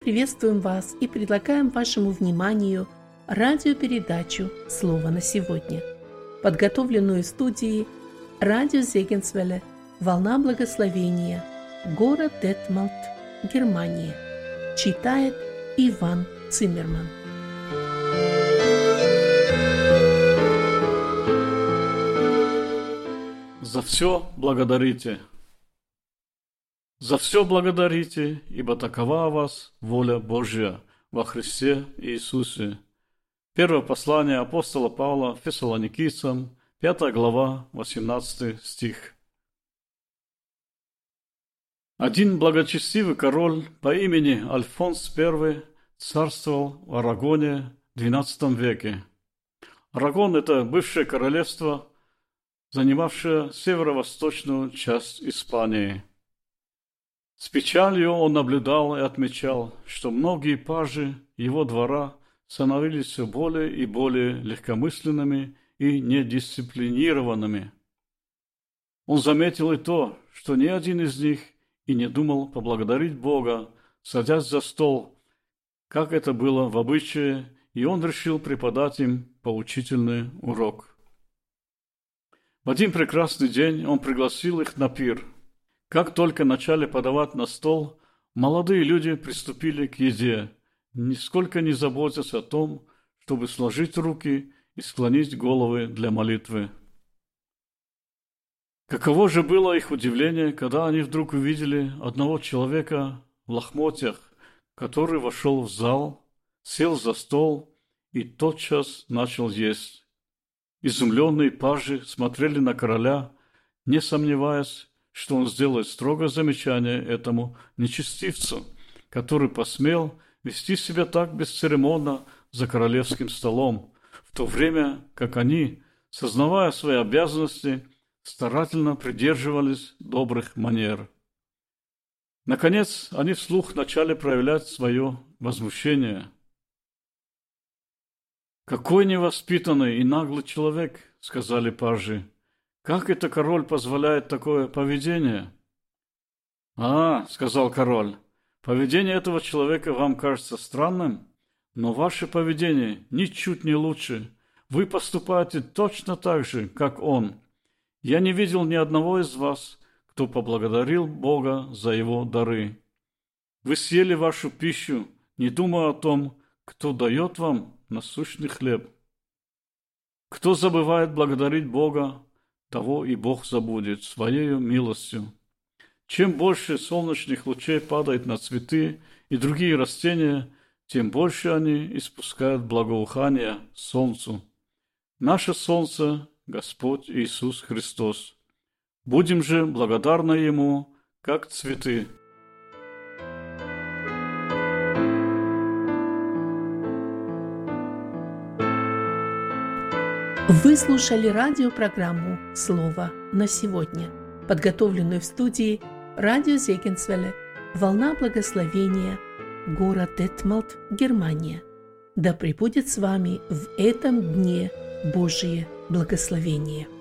приветствуем вас и предлагаем вашему вниманию радиопередачу «Слово на сегодня», подготовленную в студии радио Зегенсвелле «Волна благословения», город Детмалт, Германия. Читает Иван Циммерман. За все благодарите. За все благодарите, ибо такова о вас воля Божья во Христе Иисусе. Первое послание апостола Павла Фессалоникийцам, 5 глава, 18 стих. Один благочестивый король по имени Альфонс I царствовал в Арагоне в XII веке. Арагон – это бывшее королевство, занимавшее северо-восточную часть Испании. С печалью он наблюдал и отмечал, что многие пажи его двора становились все более и более легкомысленными и недисциплинированными. Он заметил и то, что ни один из них и не думал поблагодарить Бога, садясь за стол, как это было в обычае, и он решил преподать им поучительный урок. В один прекрасный день он пригласил их на пир. Как только начали подавать на стол, молодые люди приступили к еде, нисколько не заботясь о том, чтобы сложить руки и склонить головы для молитвы. Каково же было их удивление, когда они вдруг увидели одного человека в лохмотьях, который вошел в зал, сел за стол и тотчас начал есть. Изумленные пажи смотрели на короля, не сомневаясь, что он сделает строгое замечание этому нечестивцу, который посмел вести себя так бесцеремонно за королевским столом, в то время как они, сознавая свои обязанности, старательно придерживались добрых манер. Наконец, они вслух начали проявлять свое возмущение. «Какой невоспитанный и наглый человек!» — сказали пажи. «Как это король позволяет такое поведение?» «А, — сказал король, — поведение этого человека вам кажется странным, но ваше поведение ничуть не лучше. Вы поступаете точно так же, как он. Я не видел ни одного из вас, кто поблагодарил Бога за его дары. Вы съели вашу пищу, не думая о том, кто дает вам насущный хлеб. Кто забывает благодарить Бога, того и Бог забудет своею милостью. Чем больше солнечных лучей падает на цветы и другие растения, тем больше они испускают благоухание солнцу. Наше солнце – Господь Иисус Христос. Будем же благодарны Ему, как цветы. Вы слушали радиопрограмму «Слово на сегодня», подготовленную в студии радио Зегенсвелле «Волна благословения», город Детмалт, Германия. Да пребудет с вами в этом дне Божие благословение.